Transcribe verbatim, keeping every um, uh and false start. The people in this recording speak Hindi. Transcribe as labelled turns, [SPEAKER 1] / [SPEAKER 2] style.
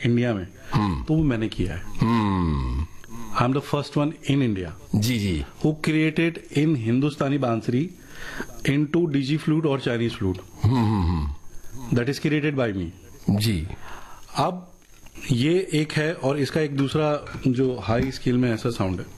[SPEAKER 1] इंडिया में, तो वो मैंने किया है। I am the first one in India
[SPEAKER 2] ji ji
[SPEAKER 1] who created in हिंदुस्तानी बांसुरी इनटू डीजी फ्लूट और Chinese flute, that is created by मी।
[SPEAKER 2] जी
[SPEAKER 1] अब ये एक है, और इसका एक दूसरा जो हाई स्केल में ऐसा साउंड है